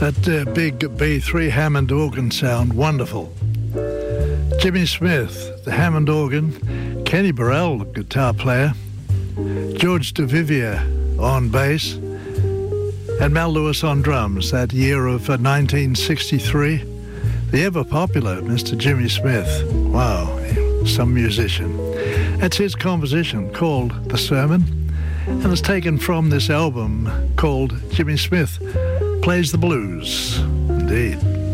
That big B3 Hammond organ sound, wonderful. Jimmy Smith, the Hammond organ, Kenny Burrell, guitar player, George DeVivier on bass, and Mel Lewis on drums. That year of 1963, the ever-popular Mr. Jimmy Smith. Wow, some musician. That's his composition called The Sermon, and it's taken from this album called Jimmy Smith Plays the Blues. Indeed.